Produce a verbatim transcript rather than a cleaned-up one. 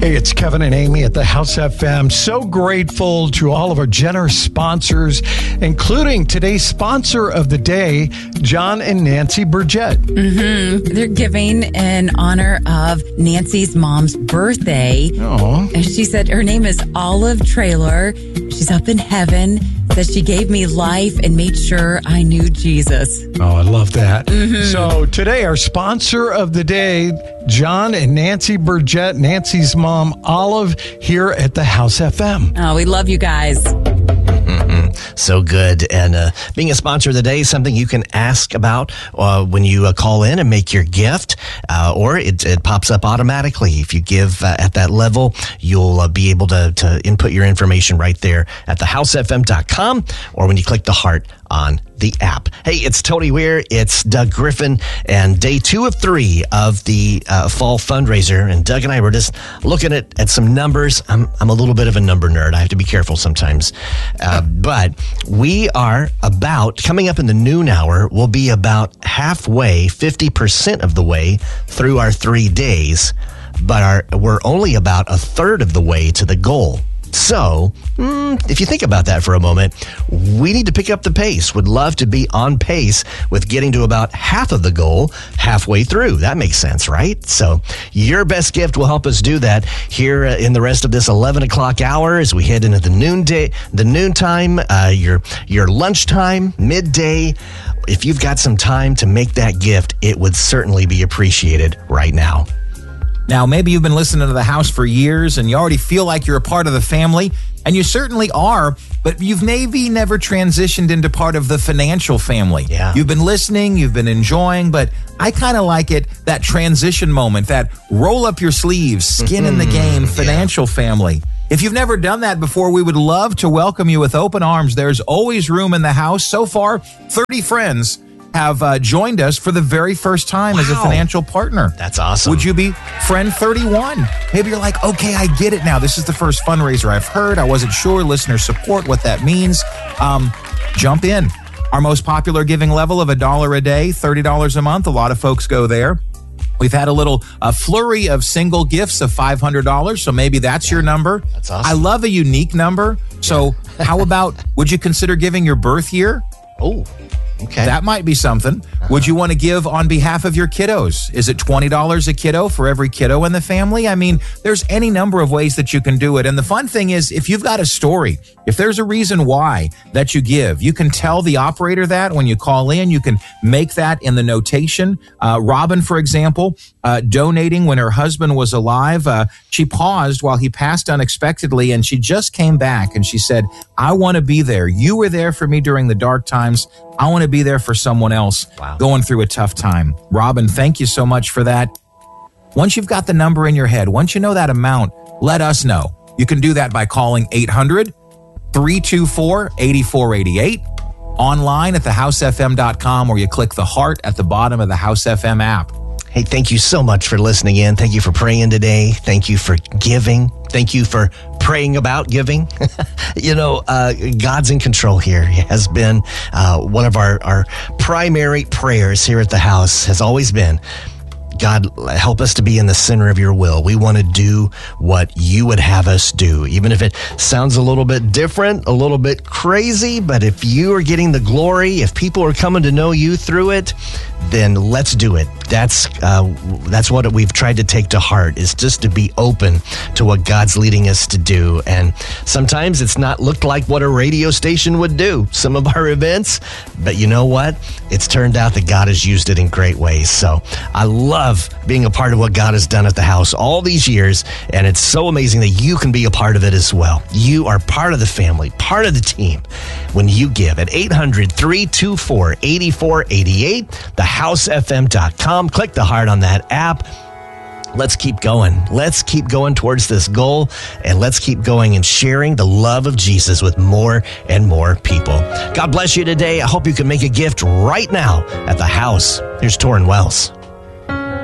Hey, it's Kevin and Amy at the House F M. So grateful to all of our generous sponsors, including today's sponsor of the day, John and Nancy Burgett. Mm-hmm. They're giving in honor of Nancy's mom's birthday. Oh. And she said her name is Olive Traylor. She's up in heaven. Says she gave me life and made sure I knew Jesus. Oh, I love that. Mm-hmm. So today, our sponsor of the day, John and Nancy Burgett, Nancy's mom, Olive, here at the House F M. Oh, we love you guys. So good. And uh, being a sponsor of the day is something you can ask about uh, when you uh, call in and make your gift, uh, or it, it pops up automatically. If you give uh, at that level, you'll uh, be able to, to input your information right there at the house f m dot com, or when you click the heart on the app. Hey, it's Tony Weir, it's Doug Griffin, and day two of three of the uh, fall fundraiser. And Doug and I were just looking at, at some numbers. I'm I'm a little bit of a number nerd. I have to be careful sometimes. Uh, but we are about, coming up in the noon hour, we'll be about halfway, fifty percent of the way through our three days. But our we're only about a third of the way to the goal. So, mm, if you think about that for a moment, we need to pick up the pace. Would love to be on pace with getting to about half of the goal halfway through. That makes sense, right? So, your best gift will help us do that here in the rest of this eleven o'clock hour as we head into the noonday, the noontime, uh, your your lunchtime, midday. If you've got some time to make that gift, it would certainly be appreciated right now. Now, maybe you've been listening to The House for years and you already feel like you're a part of the family, and you certainly are, but you've maybe never transitioned into part of the financial family. Yeah. You've been listening, you've been enjoying, but I kind of like it, that transition moment, that roll up your sleeves, skin in the game, financial yeah. family. If you've never done that before, we would love to welcome you with open arms. There's always room in the house. So far, thirty friends have uh, joined us for the very first time wow. as a financial partner. That's awesome. Would you be friend thirty-one? Maybe you're like, okay, I get it now. This is the first fundraiser I've heard. I wasn't sure. Listener support, what that means. Um, jump in. Our most popular giving level of a dollar a day, thirty dollars a month. A lot of folks go there. We've had a little a flurry of single gifts of five hundred dollars, so maybe that's yeah, your number. That's awesome. I love a unique number. So how about, would you consider giving your birth year? Oh, okay. That might be something. Uh-huh. Would you want to give on behalf of your kiddos? Is it twenty dollars a kiddo for every kiddo in the family? I mean, there's any number of ways that you can do it. And the fun thing is, if you've got a story, if there's a reason why that you give, you can tell the operator that when you call in. You can make that in the notation. Uh, Robin, for example, uh, donating when her husband was alive. Uh, she paused while he passed unexpectedly, and she just came back and she said, I want to be there. You were there for me during the dark times. I want to be there for someone else wow. going through a tough time. Robin, thank you so much for that. Once you've got the number in your head, once you know that amount, let us know. You can do that by calling eight hundred, three two four, eight four eight eight, online at the house f m dot com, or you click the heart at the bottom of the House F M app. Hey, thank you so much for listening in. Thank you for praying today. Thank you for giving. Thank you for praying about giving. You know, uh, God's in control here. He has been uh, one of our, our primary prayers here at the house has always been, God, help us to be in the center of your will. We want to do what you would have us do, even if it sounds a little bit different, a little bit crazy. But if you are getting the glory, if people are coming to know you through it, then let's do it. That's uh, that's what we've tried to take to heart, is just to be open to what God's leading us to do. And sometimes it's not looked like what a radio station would do, some of our events. But you know what? It's turned out that God has used it in great ways. So I love being a part of what God has done at the house all these years. And it's so amazing that you can be a part of it as well. You are part of the family, part of the team when you give at eight hundred, three two four, eight four eight eight, the house f m dot com. Click the heart on that app. Let's keep going. Let's keep going towards this goal, and let's keep going and sharing the love of Jesus with more and more people. God bless you today. I hope you can make a gift right now at the house. Here's Torrin Wells.